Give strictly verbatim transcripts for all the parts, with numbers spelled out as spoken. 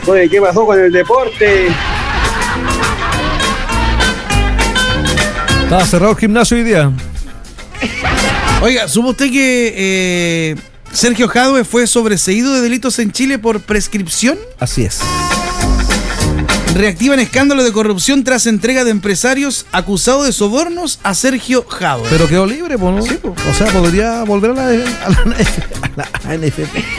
Oye, ¿qué pasó con el deporte? Estaba cerrado el gimnasio hoy día. Oiga, ¿supo usted que eh, Sergio Jadue fue sobreseído de delitos en Chile por prescripción? Así es. Reactivan escándalo de corrupción tras entrega de empresarios acusados de sobornos a Sergio Jadue. Pero quedó libre, ¿no? Sí, po. O sea, podría volver a la, a la, a la N F P.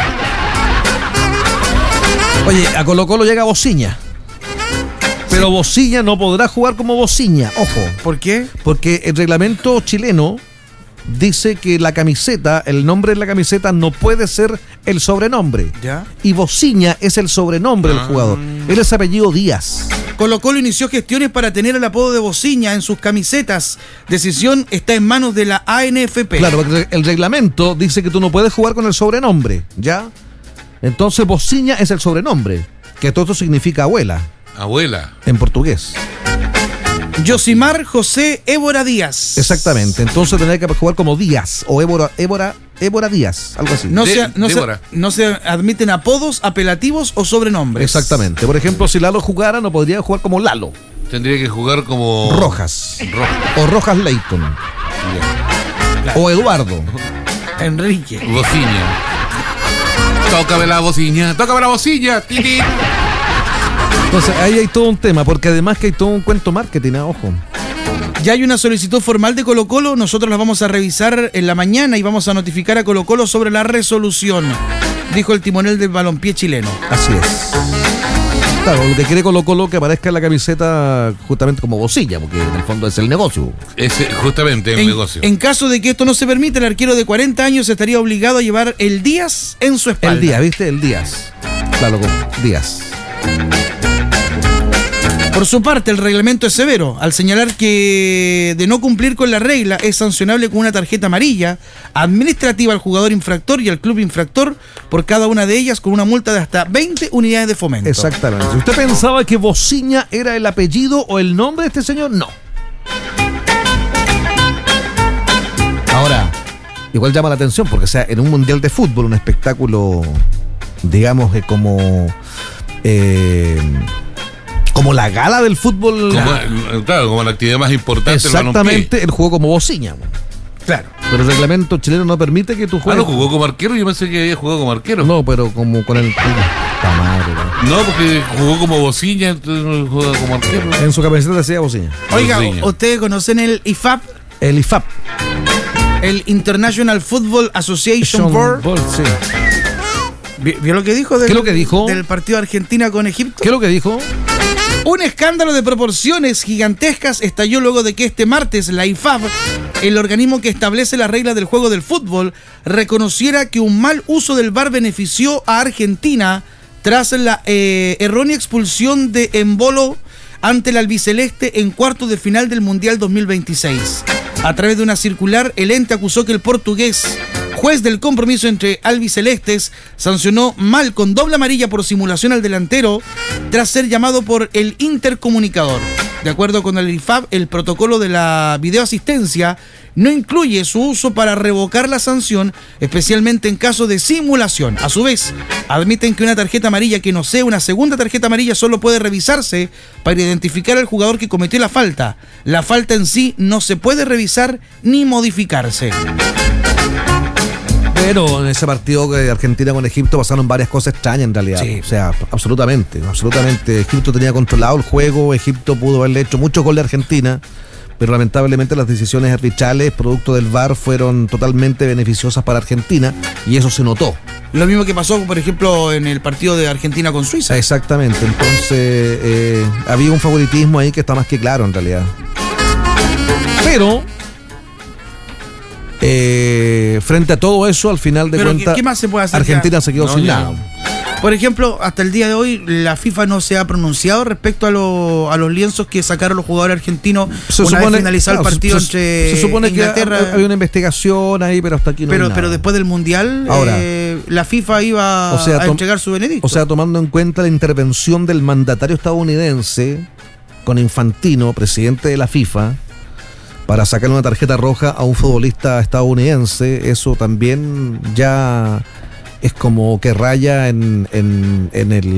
Oye, a Colo Colo llega Bociña. Pero Bociña no podrá jugar como Bociña, ojo. ¿Por qué? Porque el reglamento chileno dice que la camiseta, el nombre de la camiseta no puede ser el sobrenombre. ¿Ya? Y Bociña es el sobrenombre del jugador. Él es apellido Díaz. Colo Colo inició gestiones para tener el apodo de Bociña en sus camisetas. Decisión está en manos de la A N F P. Claro, porque el reglamento dice que tú no puedes jugar con el sobrenombre, ¿ya? Entonces Bociña es el sobrenombre, que todo esto significa abuela. Abuela. En portugués. Yosimar José Évora Díaz. Exactamente. Entonces tendría que jugar como Díaz o Évora, Évora, Évora Díaz, algo así. No, De- se, no, se, Débora. no se admiten apodos, apelativos o sobrenombres. Exactamente. Por ejemplo, si Lalo jugara, no podría jugar como Lalo. Tendría que jugar como... Rojas. Rojas. O Rojas Leighton. O Eduardo. Enrique. Bociña. Tócame la bociña. Tócame la bocilla. Titi. Entonces ahí hay todo un tema, porque además que hay todo un cuento marketing, ah, ojo. Ya hay una solicitud formal de Colo Colo, nosotros la vamos a revisar en la mañana y vamos a notificar a Colo Colo sobre la resolución, dijo el timonel del balompié chileno. Así es. Claro, lo que quiere Colo Colo que aparezca en la camiseta justamente como Bocilla, porque en el fondo es el negocio. Es justamente el En, negocio. en caso de que esto no se permita, el arquero de cuarenta años estaría obligado a llevar el Díaz en su espalda. El Díaz, ¿viste? El Díaz. Claro, como Díaz. Por su parte, el reglamento es severo, al señalar que de no cumplir con la regla es sancionable con una tarjeta amarilla administrativa al jugador infractor y al club infractor, por cada una de ellas con una multa de hasta veinte unidades de fomento. Exactamente. Si usted pensaba que Bociña era el apellido o el nombre de este señor, no. Ahora, igual llama la atención porque, o sea, en un mundial de fútbol, un espectáculo, digamos, que como... Eh, como la gala del fútbol. Como, claro, como la actividad más importante del balompié. Exactamente, el juego como Bociña. Claro. Pero el reglamento chileno no permite que tú Ah, juegues. ¿no jugó como arquero? Yo pensé que había jugado como arquero. No, pero como con el. Puta madre, ¿no? No, porque jugó como bociña, entonces no juega como arquero. En su camiseta decía Bociña. Oiga, Bociña. ¿ustedes conocen el I F A B? El I F A P. El International Football Association Board. Board, sí. ¿Vi- ¿Vio lo que dijo? Del, ¿Qué es lo que dijo? Del partido de Argentina con Egipto. ¿Qué es lo que dijo? Un escándalo de proporciones gigantescas estalló luego de que este martes la I F A B, el organismo que establece las reglas del juego del fútbol, reconociera que un mal uso del V A R benefició a Argentina tras la eh, errónea expulsión de Embolo ante el albiceleste en cuartos de final del Mundial dos mil veintiséis. A través de una circular, el ente acusó que el portugués, juez del compromiso entre albicelestes, sancionó mal con doble amarilla por simulación al delantero tras ser llamado por el intercomunicador. De acuerdo con el I F A B, el protocolo de la videoasistencia no incluye su uso para revocar la sanción, especialmente en caso de simulación. A su vez, admiten que una tarjeta amarilla que no sea una segunda tarjeta amarilla solo puede revisarse para identificar al jugador que cometió la falta. La falta en sí no se puede revisar ni modificarse. Pero en ese partido de Argentina con Egipto pasaron varias cosas extrañas en realidad. Sí. O sea, absolutamente, absolutamente. Egipto tenía controlado el juego, Egipto pudo haberle hecho muchos goles a Argentina, pero lamentablemente las decisiones arbitrales producto del V A R fueron totalmente beneficiosas para Argentina y eso se notó. Lo mismo que pasó, por ejemplo, en el partido de Argentina con Suiza. Exactamente, entonces eh, había un favoritismo ahí que está más que claro en realidad. Pero eh, frente a todo eso, al final de Pero, cuentas, ¿qué- qué más se puede hacer Argentina ya? se quedó No, sin ya. nada. Por ejemplo, hasta el día de hoy, la FIFA no se ha pronunciado respecto a, lo- a los lienzos que sacaron los jugadores argentinos Se una supone, vez finalizado claro, el partido se, entre se supone Inglaterra. que había una investigación ahí, pero hasta aquí no hay pero, nada. pero después del Mundial, Ahora, eh, la FIFA iba o sea, a tom- entregar su veredicto. O sea, tomando en cuenta la intervención del mandatario estadounidense con Infantino, presidente de la FIFA, para sacarle una tarjeta roja a un futbolista estadounidense, eso también ya es como que raya en, en, en el